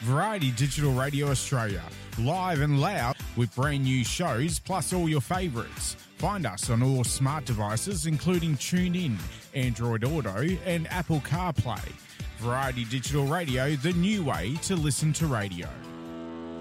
Variety Digital Radio Australia, live and loud with brand new shows plus all your favourites. Find us on all smart devices including TuneIn, Android Auto and Apple CarPlay. Variety Digital Radio, the new way to listen to radio.